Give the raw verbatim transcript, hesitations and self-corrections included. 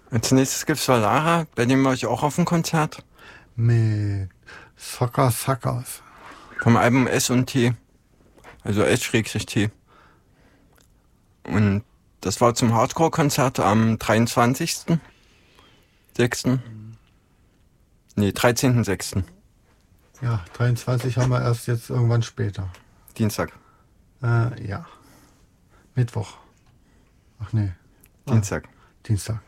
Als nächstes gibt's Solara, bei dem war ich auch auf dem Konzert. Mit Soccer Suckers. Vom Album S und T. Also S-T. Und das war zum Hardcore-Konzert am dreiundzwanzigsten sechsten Nee, dreizehnten sechsten Ja, dreiundzwanzig haben wir erst jetzt irgendwann später. Dienstag. Äh, ja. Mittwoch. Ach nee. Dienstag. Ah, Dienstag.